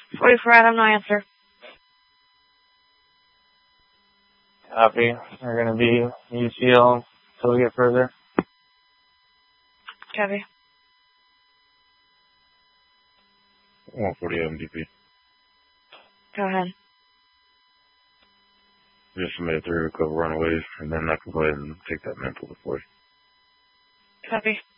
44 Adam, no answer. Copy. We're going to be UCL until we get further. Copy. 140 MDP. Go ahead. Just submitted through a couple runaways, and then I can go ahead and take that mental before you. Copy.